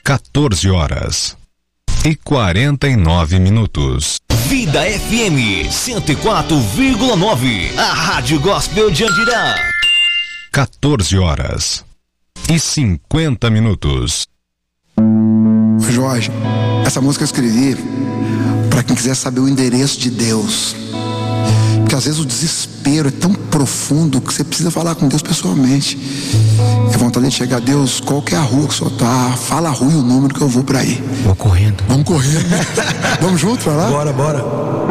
14h49. Vida FM 104,9, a Rádio Gospel de Andirá. 14h50. Jorge, essa música eu escrevi para quem quiser saber o endereço de Deus. Porque às vezes o desespero é tão profundo que você precisa falar com Deus pessoalmente. É vontade de chegar a Deus, qual que é a rua que o senhor tá? Fala a rua e o número que eu vou para aí. Vou correndo. Vamos correr. Vamos juntos pra lá? Bora.